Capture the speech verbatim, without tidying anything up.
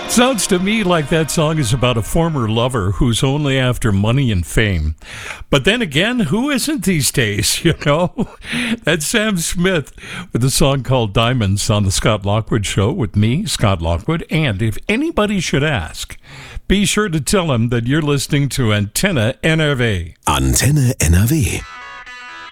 Sounds to me like that song is about a former lover who's only after money and fame. But then again, who isn't these days, you know? That's Sam Smith with a song called Diamonds on the Scott Lockwood Show with me, Scott Lockwood. And if anybody should ask, be sure to tell them that you're listening to Antenne N R W. Antenne N R W.